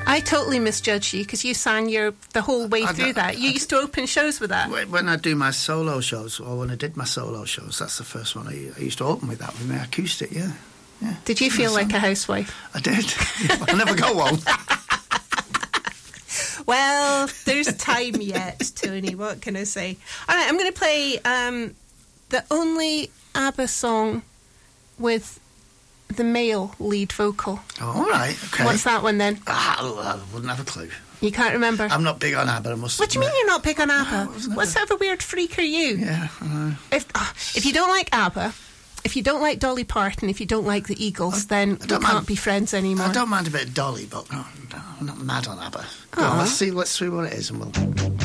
I totally misjudged you because you sang the whole way through that. You used to open shows with that. When I do my solo shows, or when I did my solo shows, that's the first one I used to open with that, with my acoustic, yeah. Did you feel like a housewife? I did. I never got one. Well, there's time yet, Tony. What can I say? All right, I'm going to play the only ABBA song with the male lead vocal. Oh, all right, okay. What's that one then? I wouldn't have a clue. You can't remember? I'm not big on ABBA, I must What do you mean you're not big on ABBA? No, what sort of a weird freak are you? Yeah, I know. If you don't like ABBA, if you don't like Dolly Parton, if you don't like the Eagles, then we can't be friends anymore. I don't mind a bit of Dolly, but no, I'm not mad on ABBA. Go on, let's see what it is, and we'll...